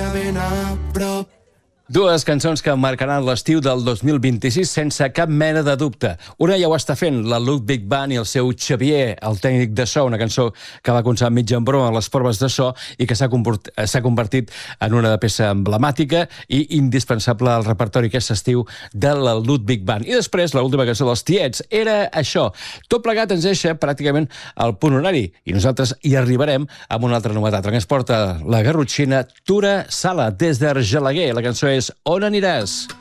Catalunya ben a prop. Dues cançons que marcaran l'estiu del 2026 sense cap mena de dubte. Una ja ho està fent, la Ludwig Band i el seu Xavier, el tècnic de so, una cançó que va començar mig en broma a les proves de so i que s'ha convertit en una peça emblemàtica i indispensable al repertori aquest estiu de la Ludwig Band. I després, l'última cançó dels Tiets era això. Tot plegat ens deixa pràcticament al punt horari i nosaltres hi arribarem amb una altra novetat. En què es porta la garrotxina Tura Sala des d'Argelaguer. La cançó és On aniràs?